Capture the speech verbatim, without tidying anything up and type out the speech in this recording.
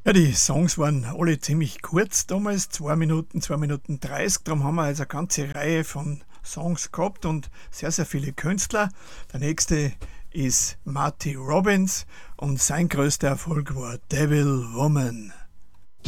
Ja, die Songs waren alle ziemlich kurz damals, zwei Minuten, zwei Minuten dreißig. Darum haben wir also eine ganze Reihe von Songs gehabt und sehr, sehr viele Künstler. Der nächste ist Marty Robbins und sein größter Erfolg war Devil Woman.